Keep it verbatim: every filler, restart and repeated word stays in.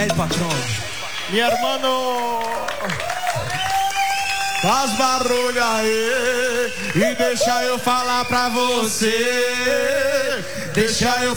El patrão. Mi hermano, faz barulho aí e deixa eu falar pra você. Deixa eu